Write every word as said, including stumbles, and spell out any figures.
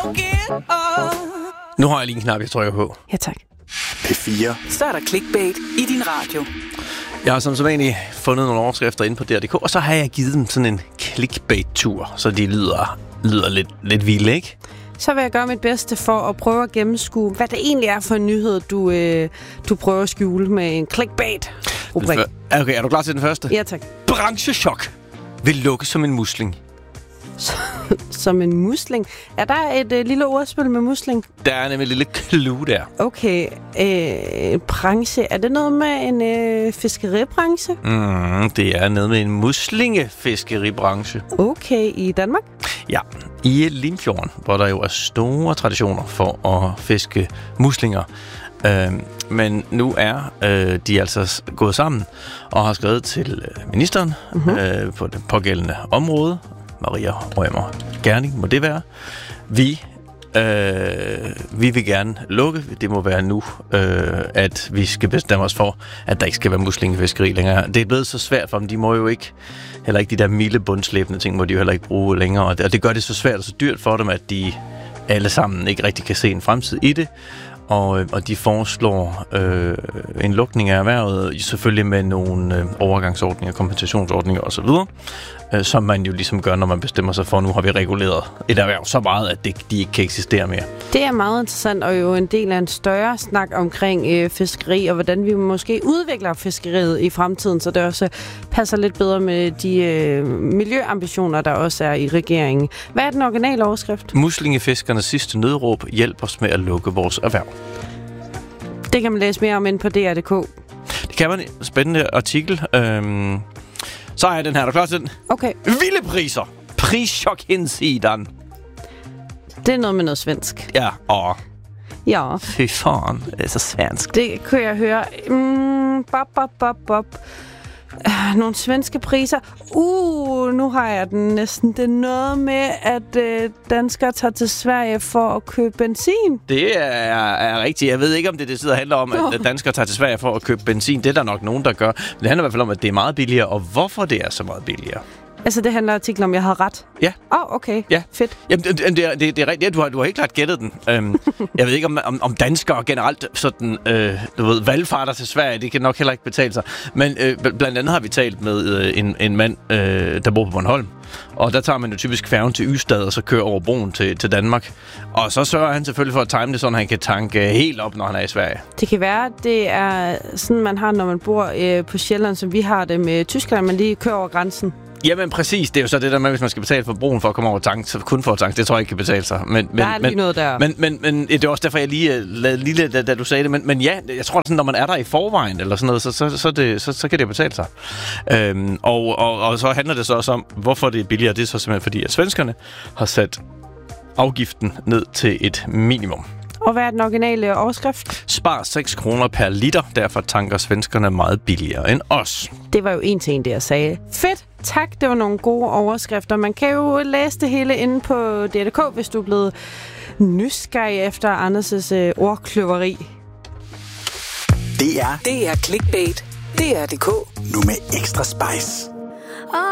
Nu har jeg lige en knap, jeg trykker på. Ja, tak. P fire. Så er der clickbait i din radio. Jeg har som sædvanligt fundet nogle overskrifter inde på D R punktum D K, og så har jeg givet dem sådan en clickbait-tur, så de lyder, lyder lidt, lidt vilde, ikke? Så vil jeg gøre mit bedste for at prøve at gennemskue, hvad det egentlig er for en nyhed, du, øh, du prøver at skjule med en clickbait-rubrik. Okay, er du klar til den første? Ja, tak. Branchechok vil lukke som en musling. Som en musling. Er der et øh, lille ordspil med musling? Der er nemlig et lille clue der. Okay. Øh, branche. Er det noget med en øh, fiskeribranche? Mm, det er noget med en muslingefiskeribranche. Okay, i Danmark? Ja, i Limfjorden, hvor der jo er store traditioner for at fiske muslinger. Øh, men nu er øh, de altså gået sammen og har skrevet til øh, ministeren mm-hmm. øh, på det pågældende område. Maria Rømer Gerning må det være. Vi, øh, vi vil gerne lukke. Det må være nu, øh, at vi skal bestemme os for, at der ikke skal være muslingefiskeri længere. Det er blevet så svært for dem. De må jo ikke, heller ikke de der milde bundslæbende ting, må de jo heller ikke bruge længere. Og det, og det gør det så svært og så dyrt for dem, at de alle sammen ikke rigtig kan se en fremtid i det. Og, og de foreslår øh, en lukning af erhvervet, selvfølgelig med nogle øh, overgangsordninger, kompensationsordninger osv., øh, som man jo ligesom gør, når man bestemmer sig for, nu har vi reguleret et erhverv så meget, at det, de ikke kan eksistere mere. Det er meget interessant, og jo en del af en større snak omkring øh, fiskeri, og hvordan vi måske udvikler fiskeriet i fremtiden, så det også passer lidt bedre med de øh, miljøambitioner, der også er i regeringen. Hvad er den originale overskrift? Muslingefiskernes sidste nødråb hjælper os med at lukke vores erhverv. Det kan man læse mere om inde på D R punktum D K. Det kan man. Spændende artikel. Øhm, så er den her. Er du klar til den? Okay. Vilde priser. Prischok hinsidan. Det er noget med noget svensk. Ja, og... Ja. Fy fan, det er så svensk. Det kunne jeg høre. Mm, bop, bop, bop, bop. Uh, nogle svenske priser. Uh, nu har jeg den næsten. Det er noget med, at uh, danskere tager til Sverige for at købe benzin. Det er, er rigtigt. Jeg ved ikke, om det, det sidder handler om, at danskere tager til Sverige for at købe benzin. Det er der nok nogen, der gør. Men det handler i hvert fald om, at det er meget billigere, og hvorfor det er så meget billigere. Altså, det handler artiklen om, jeg havde ret? Ja. Åh, oh, okay. Ja. Fedt. Jamen, det, det, er, det, det er rigtigt. Ja, du har, du har helt klart gættet den. Um, jeg ved ikke, om, om, om danskere generelt sådan, øh, du ved, valgfarter til Sverige, det kan nok heller ikke betale sig. Men øh, blandt andet har vi talt med øh, en, en mand, øh, der bor på Bornholm. Og der tager man jo typisk færgen til Ystad, og så kører over broen til, til Danmark. Og så sørger han selvfølgelig for at time det, så han kan tanke helt op, når han er i Sverige. Det kan være, det er sådan, man har, når man bor øh, på Sjælland, som vi har det med Tyskland, man lige kører over grænsen. Jamen præcis, det er jo så det der med, hvis man skal betale for broen for at komme over tank, så kun for at tank, det tror jeg ikke kan betale sig. Men, men, der er lige men, noget der. Men, men, men det er også derfor, jeg lige lavede lille, da, da du sagde det. Men, men ja, jeg tror sådan, når man er der i forvejen, eller sådan noget, så, så, så, det, så, så kan det betale sig. Øhm, og, og, og så handler det så også om, hvorfor det er billigere. Det er så simpelthen fordi, at svenskerne har sat afgiften ned til et minimum. Og hvad er den originale overskrift? Spar seks kroner per liter, derfor tanker svenskerne meget billigere end os. Det var jo en til en, det jeg sagde. Fedt, tak. Det var nogle gode overskrifter. Man kan jo læse det hele inde på D R punktum D K, hvis du er blevet nysgerrig efter Anders' øh, ordkløveri. Det er Det er clickbait. D R punktum D K. nu med ekstra spice.